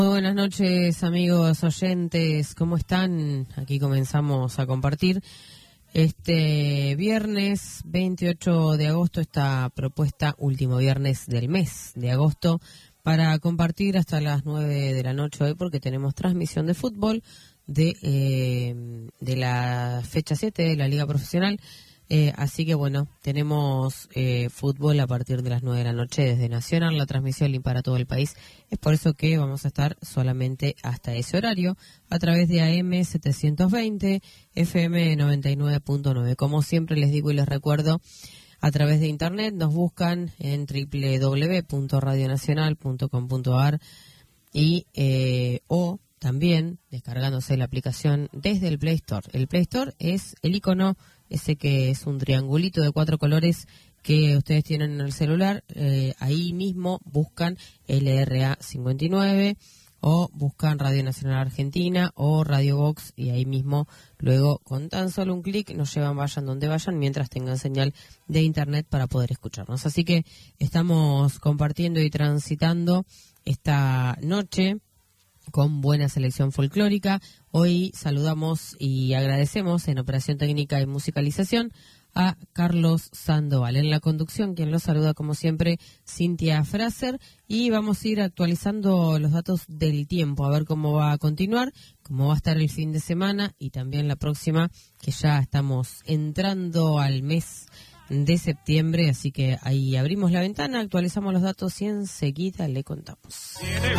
Muy buenas noches, amigos oyentes, ¿cómo están? Aquí comenzamos a compartir este viernes 28 de agosto, esta propuesta, último viernes del mes de agosto, para compartir hasta las 9 de la noche hoy, porque tenemos transmisión de fútbol de la fecha 7 de la Liga Profesional. Así que bueno, tenemos fútbol a partir de las 9 de la noche desde Nacional, la transmisión para todo el país. Es por eso que vamos a estar solamente hasta ese horario a través de AM 720, FM 99.9. Como siempre les digo y les recuerdo, a través de internet nos buscan en www.radionacional.com.ar y o también descargándose la aplicación desde el Play Store. El Play Store es el icono ese que es un triangulito de 4 colores que ustedes tienen en el celular. Ahí mismo buscan LRA 59 o buscan Radio Nacional Argentina o Radio Box, y ahí mismo luego con tan solo un clic nos llevan, vayan donde vayan, mientras tengan señal de internet para poder escucharnos. Así que estamos compartiendo y transitando esta noche con buena selección folclórica. Hoy saludamos y agradecemos en operación técnica y musicalización a Carlos Sandoval. En la conducción, quien los saluda como siempre, Cintia Fraser, y vamos a ir actualizando los datos del tiempo, a ver cómo va a continuar, cómo va a estar el fin de semana y también la próxima, que ya estamos entrando al mes de septiembre, así que ahí abrimos la ventana, actualizamos los datos y enseguida le contamos.